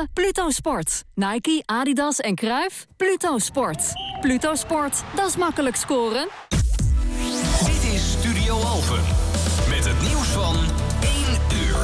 voetballen? Pluto Sport. Nike, Adidas en Cruijff? Pluto Sport. Pluto Sport, dat is makkelijk scoren. Dit is Studio Alphen. Met het nieuws van 1 uur.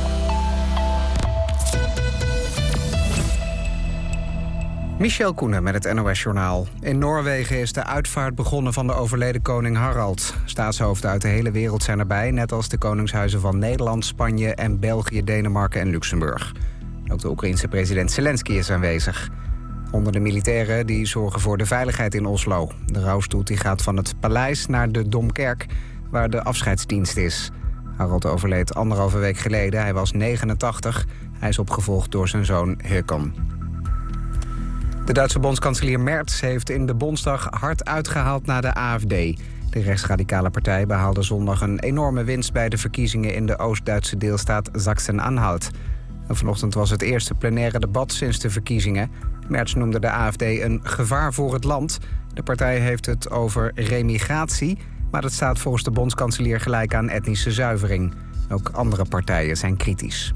Michel Koenen met het NOS-journaal. In Noorwegen is de uitvaart begonnen van de overleden koning Harald. Staatshoofden uit de hele wereld zijn erbij, net als de koningshuizen van Nederland, Spanje en België, Denemarken en Luxemburg. Ook de Oekraïense president Zelensky is aanwezig. Honderden militairen die zorgen voor de veiligheid in Oslo. De rouwstoet die gaat van het paleis naar de Domkerk, waar de afscheidsdienst is. Harald overleed 1,5 week geleden. Hij was 89. Hij is opgevolgd door zijn zoon Håkon. De Duitse bondskanselier Merz heeft in de Bondsdag hard uitgehaald naar de AfD. De rechtsradicale partij behaalde zondag een enorme winst bij de verkiezingen in de Oost-Duitse deelstaat Sachsen-Anhalt. Vanochtend was het eerste plenaire debat sinds de verkiezingen. Merz noemde de AfD een gevaar voor het land. De partij heeft het over remigratie, maar dat staat volgens de bondskanselier gelijk aan etnische zuivering. Ook andere partijen zijn kritisch.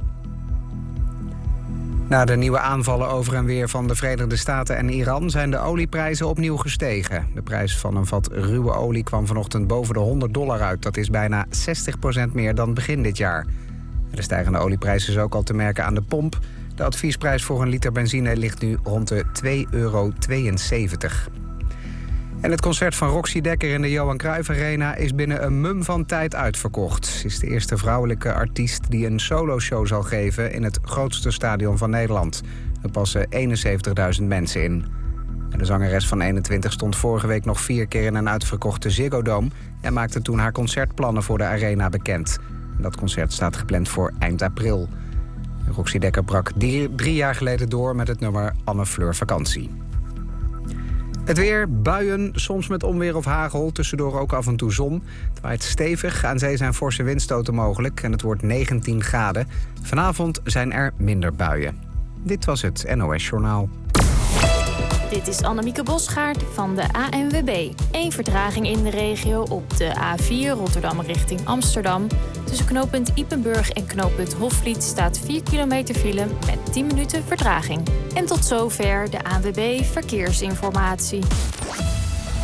Na de nieuwe aanvallen over en weer van de Verenigde Staten en Iran zijn de olieprijzen opnieuw gestegen. De prijs van een vat ruwe olie kwam vanochtend boven de $100 uit. Dat is bijna 60% meer dan begin dit jaar. De stijgende olieprijs is ook al te merken aan de pomp. De adviesprijs voor een liter benzine ligt nu rond de €2,72. En het concert van Roxy Dekker in de Johan Cruijff Arena is binnen een mum van tijd uitverkocht. Ze is de eerste vrouwelijke artiest die een soloshow zal geven in het grootste stadion van Nederland. Er passen 71.000 mensen in. En de zangeres van 21 stond vorige week nog 4 keer in een uitverkochte Ziggo Dome en maakte toen haar concertplannen voor de arena bekend. Dat concert staat gepland voor eind april. Roxy Dekker brak 3 jaar geleden door met het nummer Anne Fleur Vakantie. Het weer, buien, soms met onweer of hagel, tussendoor ook af en toe zon. Het waait stevig, aan zee zijn forse windstoten mogelijk en het wordt 19 graden. Vanavond zijn er minder buien. Dit was het NOS Journaal. Dit is Annemieke Bosgaard van de ANWB. 1 vertraging in de regio op de A4 Rotterdam richting Amsterdam. Tussen knooppunt Ypenburg en knooppunt Hofvliet staat 4 kilometer file met 10 minuten vertraging. En tot zover de ANWB Verkeersinformatie.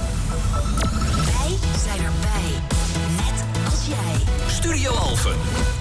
Wij zijn erbij. Net als jij. Studio Alphen.